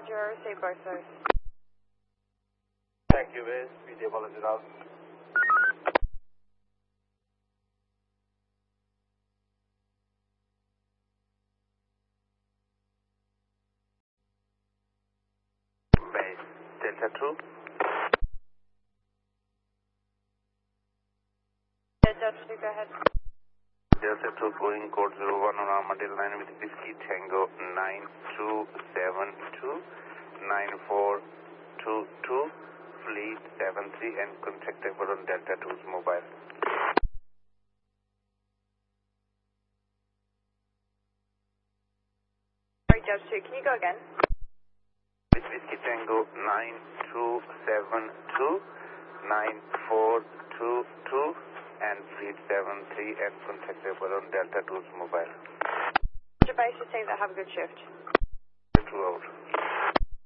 Roger, save both those. Thank you, Wiz. VJ apologies out. Base Delta 2. Delta 2, go ahead. Delta 2 going code 01 on Armadale line with Whiskey Tango 9272 9422 Fleet 73 and contactable on Delta 2's mobile. Sorry, Delta 2, can you go again? With Whiskey Tango 9272 9422 and Fleet 73 and contactable on Delta 2's mobile. Roger, base, just saying that. Have a good shift.